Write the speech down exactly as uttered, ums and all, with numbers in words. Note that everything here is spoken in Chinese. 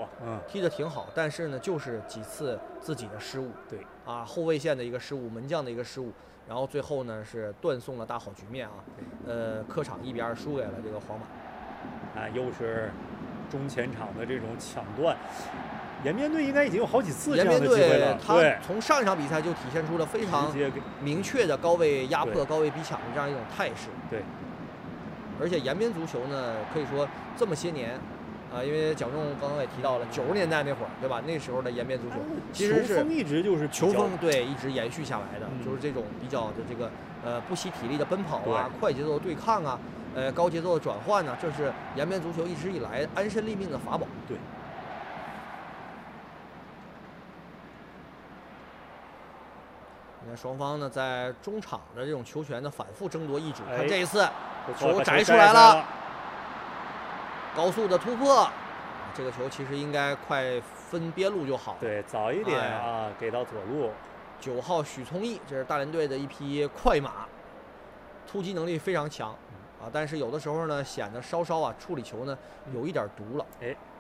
啊， 嗯， 踢得挺好，但是呢，就是几次自己的失误， 对啊，后卫线的一个失误，门将的一个失误，然后最后呢是断送了大好局面啊，呃，客场一比二输给了这个皇马， 啊，又是中前场的这种抢断。延边队应该已经有好几次这样的机会了。对， 从上一场比赛就体现出了非常明确的高位压迫、高位逼抢的这样一种态势。 对， 而且延边足球呢，可以说这么些年，啊，因为蒋仲刚刚也提到了九十年代那会儿，对吧？那时候的延边足球其实是球风一直就是球风对一直延续下来的， 嗯、 就是这种比较的这个呃不惜体力的奔跑啊，快节奏的对抗啊，呃高节奏的转换呢、啊，这是延边足球一直以来安身立命的法宝。 对。 你看双方呢，在中场的这种球权的反复争夺意志。 哎、 看这一次，球摘出来了，高速的突破，这个球其实应该快分边路就好了。 对，早一点啊，哎、给到左路。 九号许聪毅，这是大连队的一匹快马，突击能力非常强啊，但是有的时候呢，显得稍稍啊处理球呢有一点毒了。 哎。